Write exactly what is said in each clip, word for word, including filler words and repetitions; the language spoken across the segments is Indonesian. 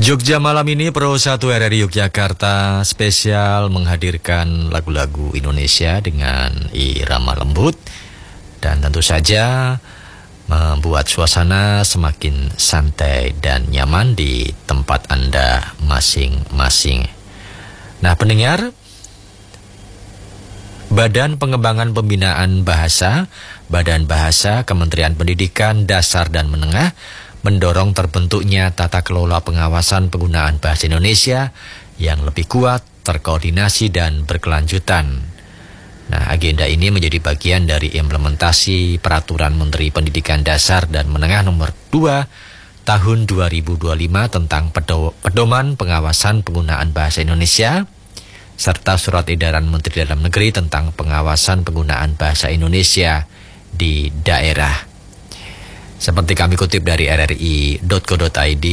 Jogja malam ini Pro satu R R I Yogyakarta spesial menghadirkan lagu-lagu Indonesia dengan irama lembut dan tentu saja membuat suasana semakin santai dan nyaman di tempat Anda masing-masing. Nah, pendengar, Badan Pengembangan Pembinaan Bahasa, Badan Bahasa Kementerian Pendidikan Dasar dan Menengah mendorong terbentuknya tata kelola pengawasan penggunaan bahasa Indonesia yang lebih kuat, terkoordinasi dan berkelanjutan. Nah, agenda ini menjadi bagian dari implementasi Peraturan Menteri Pendidikan Dasar dan Menengah Nomor dua Tahun dua ribu dua puluh lima tentang pedo pedoman pengawasan penggunaan bahasa Indonesia serta Surat Edaran Menteri Dalam Negeri tentang pengawasan penggunaan bahasa Indonesia di daerah. Seperti kami kutip dari R R I titik co titik I D,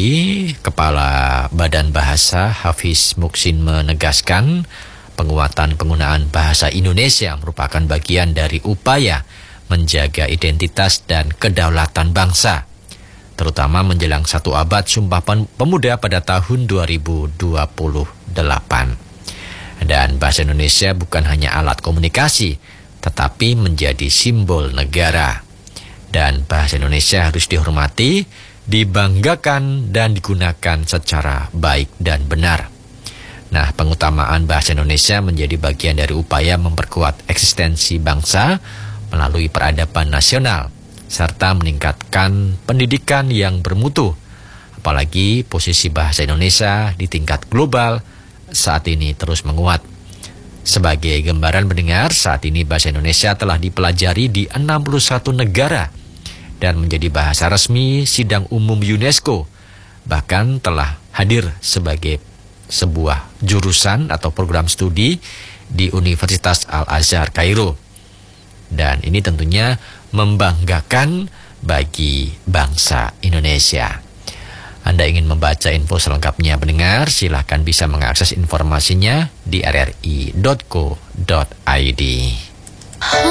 Kepala Badan Bahasa Hafiz Muksin menegaskan penguatan penggunaan bahasa Indonesia merupakan bagian dari upaya menjaga identitas dan kedaulatan bangsa, terutama menjelang satu abad Sumpah Pemuda pada tahun dua ribu dua puluh delapan. Dan bahasa Indonesia bukan hanya alat komunikasi, tetapi menjadi simbol negara. Dan bahasa Indonesia harus dihormati, dibanggakan, dan digunakan secara baik dan benar. Nah, pengutamaan bahasa Indonesia menjadi bagian dari upaya memperkuat eksistensi bangsa melalui peradaban nasional, serta meningkatkan pendidikan yang bermutu. Apalagi posisi bahasa Indonesia di tingkat global saat ini terus menguat. Sebagai gambaran pendengar, saat ini bahasa Indonesia telah dipelajari di enam puluh satu negara dan menjadi bahasa resmi sidang umum UNESCO. Bahkan telah hadir sebagai sebuah jurusan atau program studi di Universitas Al-Azhar Kairo. Dan ini tentunya membanggakan bagi bangsa Indonesia. Anda ingin membaca info selengkapnya pendengar, silahkan bisa mengakses informasinya di R R I titik co titik I D.